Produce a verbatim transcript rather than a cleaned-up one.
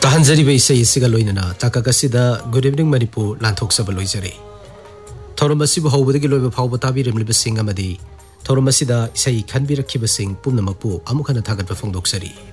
ताहनजरीबे इसई सिगा लोइनना ताकागसिदा good evening Manipur लांथोकसब लोइजरे थौरम असिबु हौबदगी लोइबा फावबा ताबिरमलिबा Singh अमदी थौरम असिदा इसई खनबिरखिबा Singh पुमनमकपु अमुखना थागतबा फोंदोक्सरी।